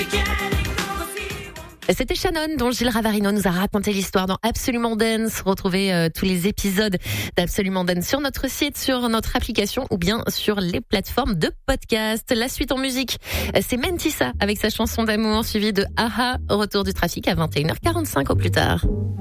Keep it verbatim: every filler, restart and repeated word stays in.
C'était Shannon dont Gilles Ravarino nous a raconté l'histoire dans Absolument Dance. Retrouvez euh, tous les épisodes d'Absolument Dance sur notre site, sur notre application ou bien sur les plateformes de podcast. La suite en musique, c'est Mentissa avec sa chanson d'amour suivie de Aha. Retour du trafic à vingt et une heures quarante-cinq au plus tard.